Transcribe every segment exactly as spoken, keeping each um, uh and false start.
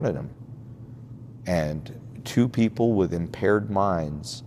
him. And two people with impaired minds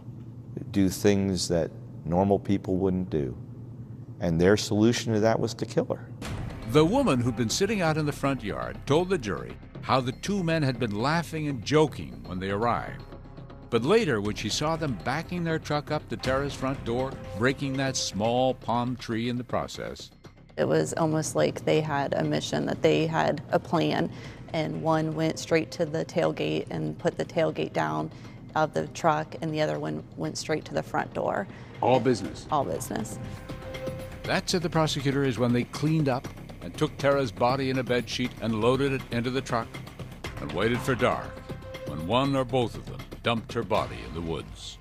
do things that normal people wouldn't do. And their solution to that was to kill her. The woman who'd been sitting out in the front yard told the jury how the two men had been laughing and joking when they arrived. But later, when she saw them backing their truck up to Tara's front door, breaking that small palm tree in the process. It was almost like they had a mission, that they had a plan, and one went straight to the tailgate and put the tailgate down of the truck, and the other one went straight to the front door. All business? All business. That, said the prosecutor, is when they cleaned up and took Tara's body in a bedsheet and loaded it into the truck and waited for dark, when one or both of them dumped her body in the woods.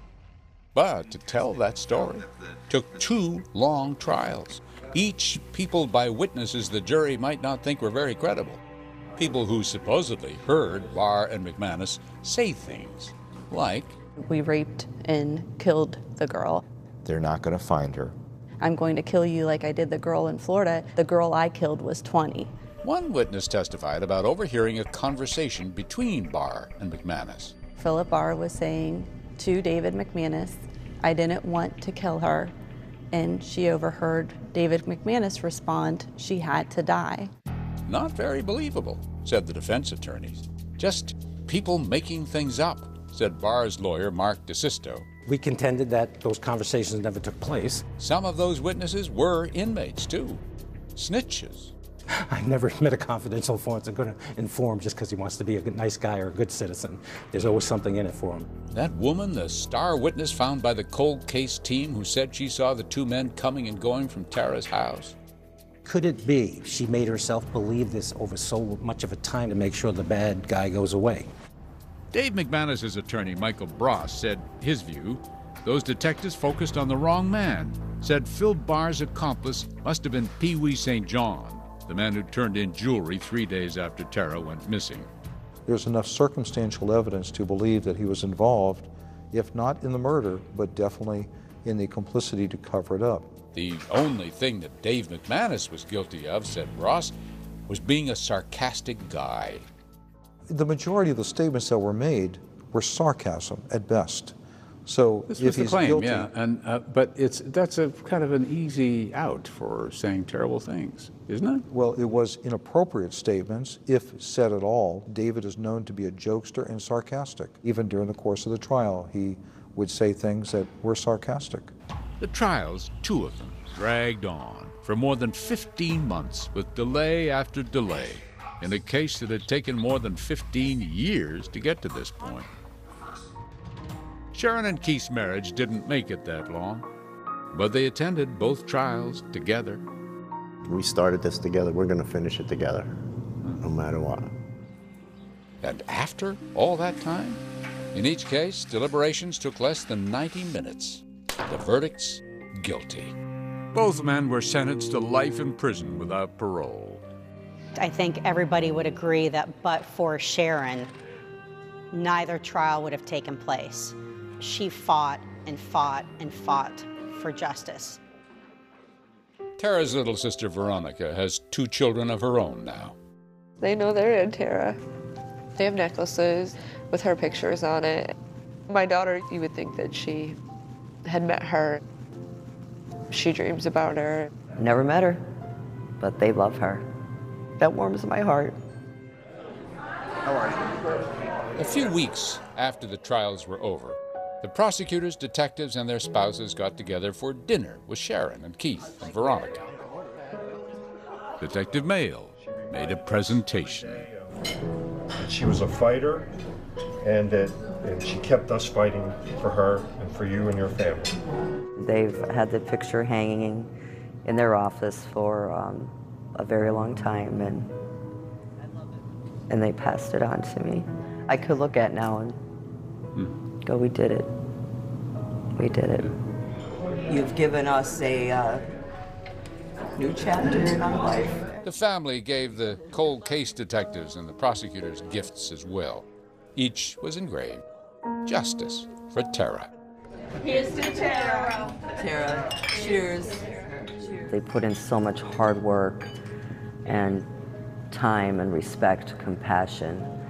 But to tell that story took two long trials, each peopled by witnesses the jury might not think were very credible. People who supposedly heard Barr and McManus say things like, "We raped and killed the girl. They're not going to find her. I'm going to kill you like I did the girl in Florida. The girl I killed was twenty. One witness testified about overhearing a conversation between Barr and McManus. Philip Barr was saying to David McManus, I didn't want to kill her, and she overheard David McManus respond, she had to die. Not very believable, said the defense attorneys. Just people making things up, said Barr's lawyer, Mark DeSisto. We contended that those conversations never took place. Some of those witnesses were inmates, too. Snitches. I never met a confidential informant that's going to inform just because he wants to be a good, nice guy or a good citizen. There's always something in it for him. That woman, the star witness found by the cold case team who said she saw the two men coming and going from Tara's house. Could it be she made herself believe this over so much of a time to make sure the bad guy goes away? Dave McManus's attorney, Michael Bross, said his view, those detectives focused on the wrong man, said Phil Barr's accomplice must have been Pee Wee Saint John, the man who turned in jewelry three days after Tara went missing. There's enough circumstantial evidence to believe that he was involved, if not in the murder, but definitely in the complicity to cover it up. The only thing that Dave McManus was guilty of, said Ross, was being a sarcastic guy. The majority of the statements that were made were sarcasm at best. So this if was the he's claim, guilty, yeah, and uh, but it's that's a kind of an easy out for saying terrible things, isn't it? Well, it was inappropriate statements, if said at all. David is known to be a jokester and sarcastic. Even during the course of the trial, he would say things that were sarcastic. The trials, two of them, dragged on for more than fifteen months with delay after delay in a case that had taken more than fifteen years to get to this point. Sharon and Keith's marriage didn't make it that long, but they attended both trials together. We started this together. We're going to finish it together, no matter what. And after all that time, in each case, deliberations took less than ninety minutes. The verdicts, guilty. Both men were sentenced to life in prison without parole. I think everybody would agree that but for Sharon, neither trial would have taken place. She fought and fought and fought for justice. Tara's little sister, Veronica, has two children of her own now. They know they're in Tara. They have necklaces with her pictures on it. My daughter, you would think that she had met her. She dreams about her. Never met her, but they love her. That warms my heart. How are you? A few weeks after the trials were over, the prosecutors, detectives, and their spouses got together for dinner with Sharon and Keith and Veronica. Detective Mayle made a presentation. She was a fighter, and that and she kept us fighting for her and for you and your family. They've had the picture hanging in their office for um, a very long time, and and they passed it on to me. I could look at now and hmm. go, we did it. We did it. You've given us a uh, new chapter in our life. The family gave the cold case detectives and the prosecutors gifts as well. Each was engraved, Justice for Tara. Here's to Tara. Tara, cheers. They put in so much hard work and time and respect, compassion.